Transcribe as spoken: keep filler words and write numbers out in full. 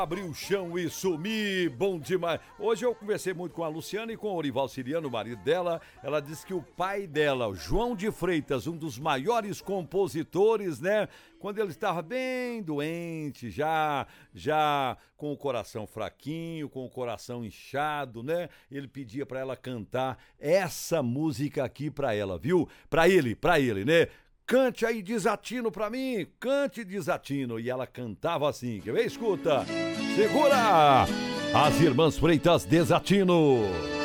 Abrir o chão e sumir, bom demais. Hoje eu conversei muito com a Luciana e com o Orival Siriano, o marido dela. Ela disse que o pai dela, o João de Freitas, um dos maiores compositores, né? Quando ele estava bem doente, já, já com o coração fraquinho, com o coração inchado, né? Ele pedia pra ela cantar essa música aqui pra ela, viu? Pra ele, pra ele, né? Cante aí Desatino pra mim, cante Desatino. E ela cantava assim, quer ver? Escuta, segura! As Irmãs Freitas, Desatino.